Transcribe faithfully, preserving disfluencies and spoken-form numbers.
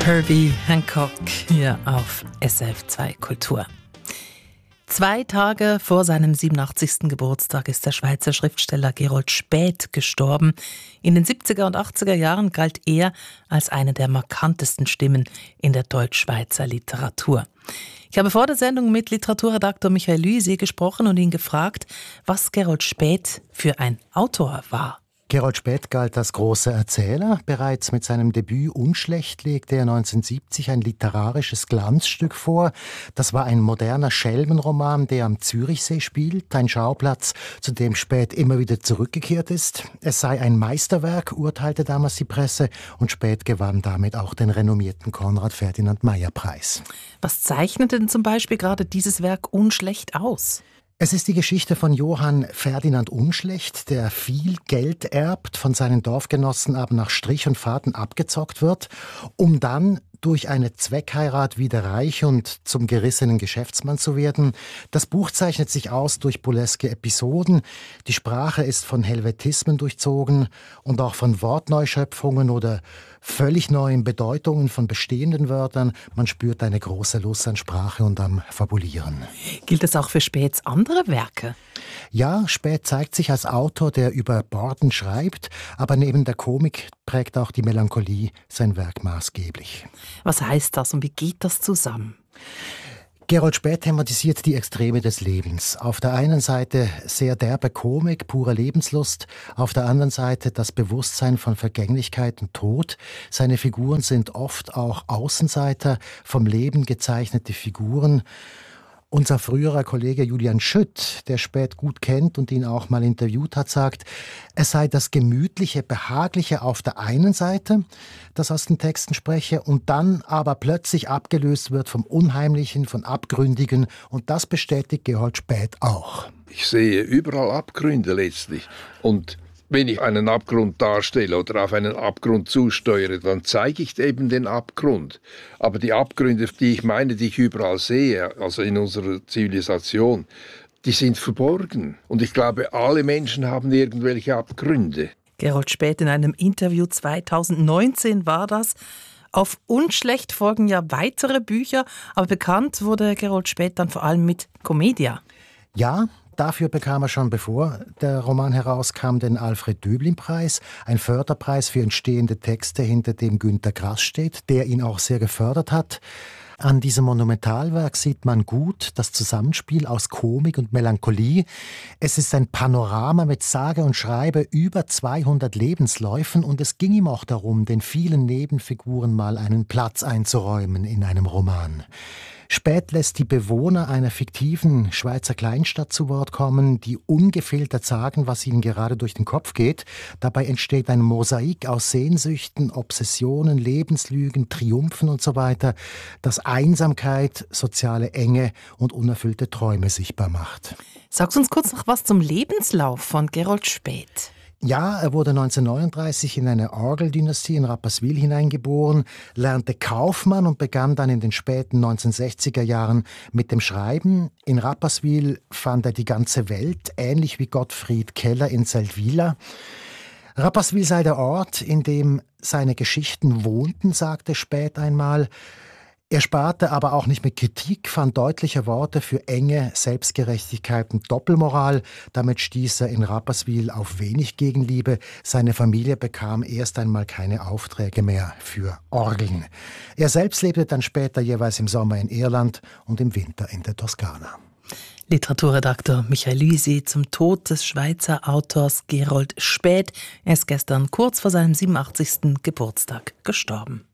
Herbie Hancock hier auf S R F zwei Kultur. Zwei Tage vor seinem siebenundachtzigsten Geburtstag ist der Schweizer Schriftsteller Gerold Späth gestorben. In den siebziger und achtziger Jahren galt er als eine der markantesten Stimmen in der deutsch-schweizer Literatur. Ich habe vor der Sendung mit Literaturredaktor Michael Lysi gesprochen und ihn gefragt, was Gerold Späth für ein Autor war. Gerold Späth galt als großer Erzähler. Bereits mit seinem Debüt Unschlecht legte er neunzehnhundertsiebzig ein literarisches Glanzstück vor. Das war ein moderner Schelmenroman, der am Zürichsee spielt, ein Schauplatz, zu dem Späth immer wieder zurückgekehrt ist. Es sei ein Meisterwerk, urteilte damals die Presse, und Späth gewann damit auch den renommierten Konrad-Ferdinand-Meyer-Preis. Was zeichnet denn zum Beispiel gerade dieses Werk Unschlecht aus? Es ist die Geschichte von Johann Ferdinand Unschlecht, der viel Geld erbt, von seinen Dorfgenossen aber nach Strich und Faden abgezockt wird, um dann durch eine Zweckheirat wieder reich und zum gerissenen Geschäftsmann zu werden. Das Buch zeichnet sich aus durch burleske Episoden. Die Sprache ist von Helvetismen durchzogen und auch von Wortneuschöpfungen oder völlig neuen Bedeutungen von bestehenden Wörtern. Man spürt eine große Lust an Sprache und am Fabulieren. Gilt das auch für Späths andere Werke? Ja, Späth zeigt sich als Autor, der über Borden schreibt, aber neben der Komik prägt auch die Melancholie sein Werk maßgeblich. Was heißt das und wie geht das zusammen? Gerold Späth thematisiert die Extreme des Lebens. Auf der einen Seite sehr derbe Komik, pure Lebenslust, auf der anderen Seite das Bewusstsein von Vergänglichkeit und Tod. Seine Figuren sind oft auch Außenseiter, vom Leben gezeichnete Figuren. Unser früherer Kollege Julian Schütt, der Späth gut kennt und ihn auch mal interviewt hat, sagt, es sei das Gemütliche, Behagliche auf der einen Seite, das aus den Texten spreche, und dann aber plötzlich abgelöst wird vom Unheimlichen, von Abgründigen, und das bestätigt Gerold Späth auch. Ich sehe überall Abgründe letztlich, und wenn ich einen Abgrund darstelle oder auf einen Abgrund zusteuere, dann zeige ich eben den Abgrund. Aber die Abgründe, die ich meine, die ich überall sehe, also in unserer Zivilisation, die sind verborgen. Und ich glaube, alle Menschen haben irgendwelche Abgründe. Gerold Späth in einem Interview zweitausendneunzehn war das. Auf Unschlecht folgen ja weitere Bücher, aber bekannt wurde Gerold Späth dann vor allem mit Commedia. Ja, dafür bekam er schon, bevor der Roman herauskam, den Alfred-Döblin-Preis, ein Förderpreis für entstehende Texte, hinter dem Günter Grass steht, der ihn auch sehr gefördert hat. An diesem Monumentalwerk sieht man gut das Zusammenspiel aus Komik und Melancholie. Es ist ein Panorama mit sage und schreibe über zweihundert Lebensläufen, und es ging ihm auch darum, den vielen Nebenfiguren mal einen Platz einzuräumen in einem Roman. Späth lässt die Bewohner einer fiktiven Schweizer Kleinstadt zu Wort kommen, die ungefiltert sagen, was ihnen gerade durch den Kopf geht. Dabei entsteht ein Mosaik aus Sehnsüchten, Obsessionen, Lebenslügen, Triumphen und so weiter, das Einsamkeit, soziale Enge und unerfüllte Träume sichtbar macht. Sagst uns kurz noch was zum Lebenslauf von Gerold Späth. Ja, er wurde neunzehnhundertneununddreißig in eine Orgeldynastie in Rapperswil hineingeboren, lernte Kaufmann und begann dann in den späten neunzehnhundertsechziger Jahren mit dem Schreiben. In Rapperswil fand er die ganze Welt, ähnlich wie Gottfried Keller in Seldwyla. Rapperswil sei der Ort, in dem seine Geschichten wohnten, sagte Späth einmal. Er sparte aber auch nicht mit Kritik, fand deutliche Worte für Enge, Selbstgerechtigkeit und Doppelmoral. Damit stieß er in Rapperswil auf wenig Gegenliebe. Seine Familie bekam erst einmal keine Aufträge mehr für Orgeln. Er selbst lebte dann später jeweils im Sommer in Irland und im Winter in der Toskana. Literaturredaktor Michael Lysi zum Tod des Schweizer Autors Gerold Späth. Er ist gestern kurz vor seinem siebenundachtzigsten Geburtstag gestorben.